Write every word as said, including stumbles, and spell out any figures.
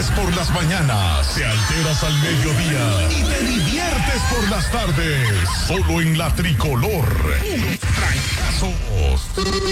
ríes por las mañanas, te alteras al mediodía y te diviertes por las tardes. Solo en la Tricolor. Trancazos.